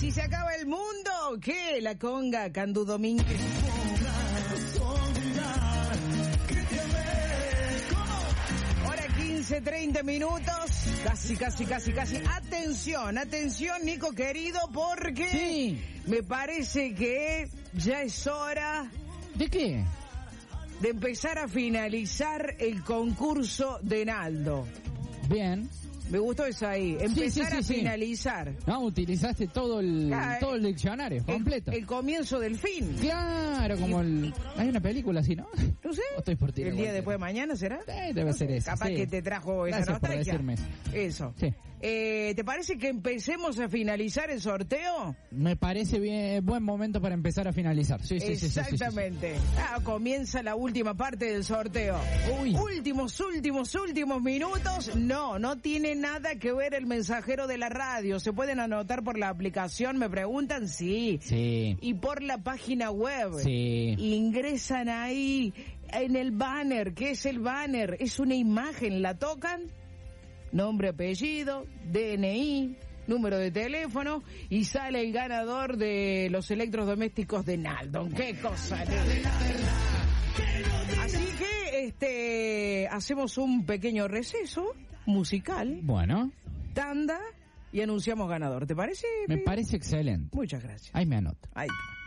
Y se acaba el mundo. ¿Qué? La conga, Candú Domínguez. Hora 15, 30 minutos. Casi. Atención, Nico querido, porque Sí. me parece que ya es hora ¿De qué? de empezar a finalizar el concurso de Naldo. Bien. Me gustó eso ahí. Empezar a sí. finalizar. No, utilizaste todo el diccionario completo. El comienzo del fin. Claro, como el... Hay una película así, ¿no? No sé. O estoy por ti. ¿El día después de mañana será? Debe ser eso. Capaz sí. que te trajo esa Gracias por nostalgia. decirme Eso. Sí. ¿Te parece que empecemos a finalizar el sorteo? Me parece bien, buen momento para empezar a finalizar. Sí. Exactamente. Comienza la última parte del sorteo. Uy. Últimos minutos. No tiene nada que ver el mensajero de la radio. ¿Se pueden anotar por la aplicación? Me preguntan. Sí. Y por la página web. Sí. Ingresan ahí en el banner. ¿Qué es el banner? Es una imagen. ¿La tocan? Nombre, apellido, DNI, número de teléfono y sale el ganador de los electrodomésticos de Naldo. ¡Qué cosa! Así que hacemos un pequeño receso musical, Bueno, tanda y anunciamos ganador. ¿Te parece? me parece excelente. Muchas gracias. Ahí me anoto. Ahí está.